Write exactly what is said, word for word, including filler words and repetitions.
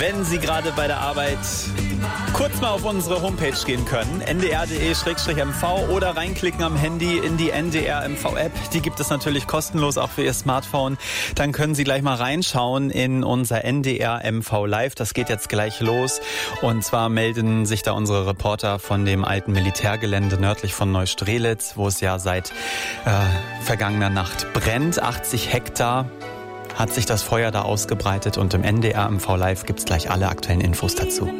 wenn Sie gerade bei der Arbeit kurz mal auf unsere Homepage gehen können, n d r punkt d e slash m v oder reinklicken am Handy in die N D R M V App. Die gibt es natürlich kostenlos auch für Ihr Smartphone. Dann können Sie gleich mal reinschauen in unser N D R M V Live. Das geht jetzt gleich los. Und zwar melden sich da unsere Reporter von dem alten Militärgelände nördlich von Neustrelitz, wo es ja seit äh, vergangener Nacht brennt. achtzig Hektar hat sich das Feuer da ausgebreitet und im N D R M V Live gibt's gleich alle aktuellen Infos dazu.